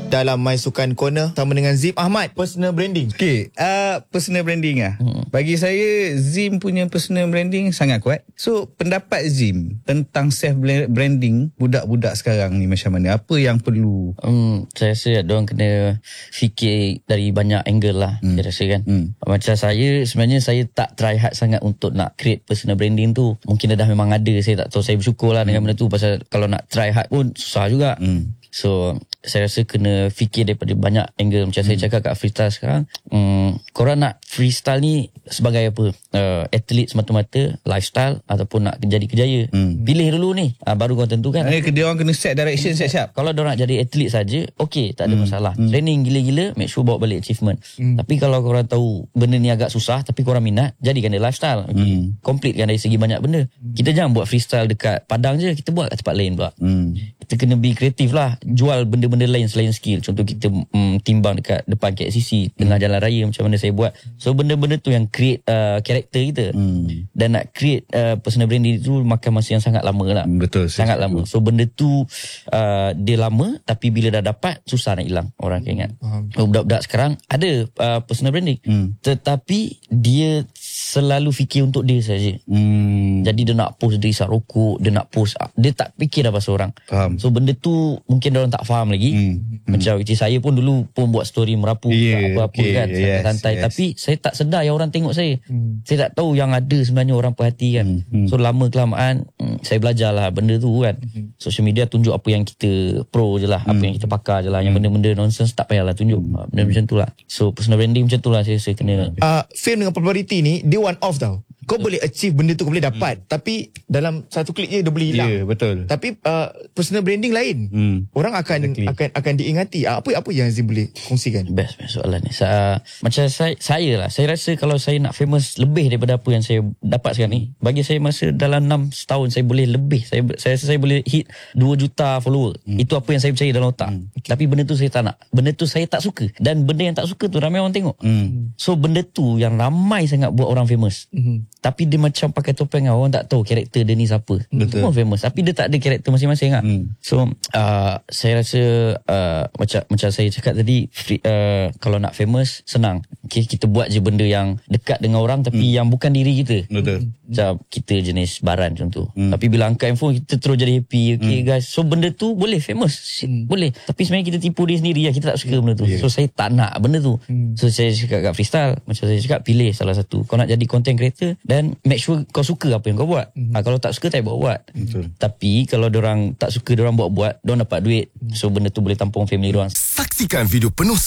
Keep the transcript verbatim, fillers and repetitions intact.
dalam My Sukan Corner sama dengan Zim Ahmad, personal branding. Okay, uh, personal branding lah. Hmm. Bagi saya, Zim punya personal branding sangat kuat. So, pendapat Zim tentang self branding budak-budak sekarang ni macam mana? Apa yang perlu? Hmm, saya rasa diorang kena fikir dari banyak angle lah. Hmm. Saya rasa kan. Hmm. Macam saya, sebenarnya saya tak try hard sangat untuk nak create personal branding tu. Mungkin dah memang ada, saya tak tahu. Saya bersyukur lah hmm. dengan benda tu. Pasal kalau nak try hard pun susah juga. Hmm. So, saya rasa kena fikir daripada banyak angle. Macam hmm. saya cakap kat freestyle sekarang, um, korang nak freestyle ni sebagai apa? Uh, atlet semata-mata, lifestyle ataupun nak jadi kejaya. Hmm. Pilih dulu ni, uh, baru korang tentukan. Eh, dia orang kena set direction siap-siap. Kalau diorang nak jadi atlet saja, okey, tak ada hmm. masalah. Hmm. Training gila-gila, make sure bawa balik achievement. Hmm. Tapi kalau korang tahu benda ni agak susah, tapi korang minat, jadikan dia lifestyle. Okay. Hmm. Completekan dari segi banyak benda. Hmm. Kita jangan buat freestyle dekat Padang je, kita buat kat tempat lain pula. Hmm. Kita kena be kreatif lah. Jual benda-benda lain selain skill. Contoh kita mm, timbang dekat depan K L C C, hmm. tengah jalan raya macam mana saya buat. So benda-benda tu yang create uh, karakter kita. Hmm. Dan nak create uh, personal branding tu makan masa yang sangat lama lah. Betul. Sangat lama. So benda tu uh, dia lama, tapi bila dah dapat susah nak hilang. Orang akan ingat. Hmm. Oh, budak-budak sekarang ada uh, personal branding. Hmm. Tetapi dia selalu fikir untuk dia saja. Hmm. Jadi dia nak post dia isap rokok, dia nak post, dia tak fikir dah pasal orang. Faham. So benda tu mungkin dia orang tak faham lagi. Hmm. Macam hmm. saya pun dulu pun buat story merapu, yeah, apa-apa okay, kan, santai-santai. Yes, yes. Tapi saya tak sedar yang orang tengok saya. Hmm. Saya tak tahu yang ada sebenarnya orang perhatikan. Hmm. So lama kelamaan hmm, saya belajarlah benda tu kan. Hmm. Social media tunjuk apa yang kita pro je lah, hmm. apa yang kita pakar je lah. Yang benda-benda nonsense tak payahlah tunjuk. Hmm. Benda macam tu lah. So personal branding macam tu lah saya, saya kena. Uh, fame dengan popularity ni dia one off tau. Kau betul. Boleh achieve benda tu, kau boleh dapat. Hmm. Tapi dalam satu klik je dia boleh hilang. Ya, yeah, betul. Tapi uh, personal branding lain. Hmm. Orang akan exactly. akan akan diingati. Uh, apa apa yang Zim boleh kongsikan? Best, best soalan ni. Sa, macam saya, saya lah. Saya rasa kalau saya nak famous lebih daripada apa yang saya dapat sekarang ni, bagi saya masa dalam enam setahun saya boleh lebih. Saya saya rasa saya boleh hit dua juta follower. Hmm. Itu apa yang saya percaya dalam otak. Hmm. Okay. Tapi benda tu saya tak nak. Benda tu saya tak suka. Dan benda yang tak suka tu ramai orang tengok. Hmm. So benda tu yang ramai sangat buat orang famous. Hmm. Tapi dia macam pakai topeng lah. Orang tak tahu karakter dia ni siapa. Betul. Semua famous. Tapi dia tak ada karakter masing-masing lah. Hmm. So uh, saya rasa uh, macam macam saya cakap tadi, free, uh, kalau nak famous senang. Okay, kita buat je benda yang dekat dengan orang tapi hmm. yang bukan diri kita. Betul. Macam kita jenis baran contoh. Hmm. Tapi bila angkat handphone kita terus jadi happy. Okay hmm. guys. So benda tu boleh famous. Hmm. Boleh. Tapi sebenarnya kita tipu diri sendiri lah. Kita tak suka yeah. benda tu. Yeah. So saya tak nak benda tu. Hmm. So saya cakap kat freestyle, macam saya cakap, pilih salah satu. Kau nak jadi content creator dan make sure kau suka apa yang kau buat. Mm-hmm. Ha, kalau tak suka tak buat. Betul. Tapi kalau diorang tak suka, diorang buat-buat, diorang dapat duit. Mm. So benda tu boleh tampung family diorang. Saksikan video penuh